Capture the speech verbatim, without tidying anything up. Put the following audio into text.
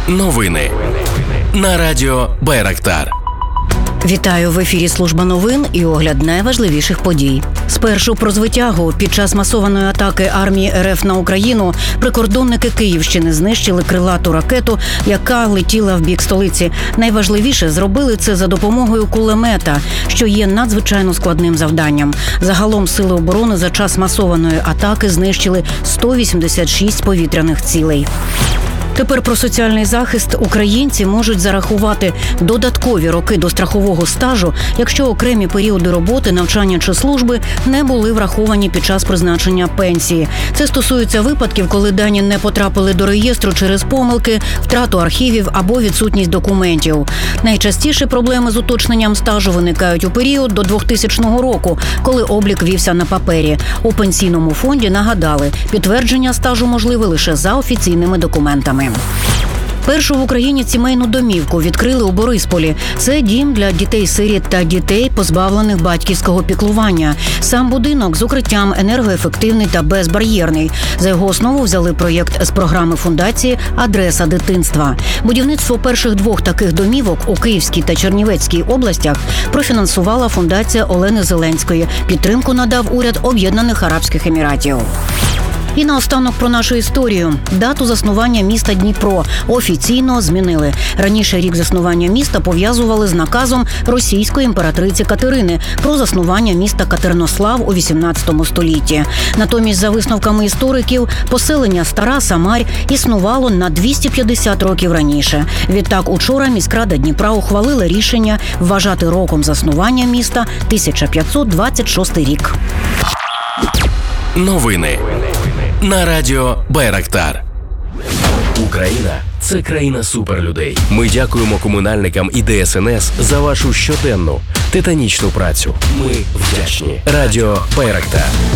Новини на радіо Байрактар. Вітаю, в ефірі служба новин і огляд найважливіших подій. Спершу про звитягу. Під час масованої атаки армії РФ на Україну прикордонники Київщини знищили крилату ракету, яка летіла в бік столиці. Найважливіше, зробили це за допомогою кулемета, що є надзвичайно складним завданням. Загалом сили оборони за час масованої атаки знищили сто вісімдесят шість повітряних цілей. Тепер про соціальний захист. Українці можуть зарахувати додаткові роки до страхового стажу, якщо окремі періоди роботи, навчання чи служби не були враховані під час призначення пенсії. Це стосується випадків, коли дані не потрапили до реєстру через помилки, втрату архівів або відсутність документів. Найчастіше проблеми з уточненням стажу виникають у період до двохтисячного року, коли облік вівся на папері. У пенсійному фонді нагадали, підтвердження стажу можливе лише за офіційними документами. Першу в Україні сімейну домівку відкрили у Борисполі. Це дім для дітей-сиріт та дітей, позбавлених батьківського піклування. Сам будинок з укриттям енергоефективний та безбар'єрний. За його основу взяли проєкт з програми фундації «Адреса дитинства». Будівництво перших двох таких домівок у Київській та Чернівецькій областях профінансувала фундація Олени Зеленської. Підтримку надав уряд Об'єднаних Арабських Еміратів. І наостанок про нашу історію. Дату заснування міста Дніпро офіційно змінили. Раніше рік заснування міста пов'язували з наказом російської імператриці Катерини про заснування міста Катеринослав у вісімнадцятому столітті. Натомість, за висновками істориків, поселення Стара Самарь існувало на двісті п'ятдесят років раніше. Відтак, учора міськрада Дніпра ухвалила рішення вважати роком заснування міста тисяча п'ятсот двадцять шостий рік. Новини на радіо Байрактар. Україна – це країна суперлюдей. Ми дякуємо комунальникам і Де Ес Ен Ес за вашу щоденну титанічну працю. Ми вдячні. Радіо Байрактар.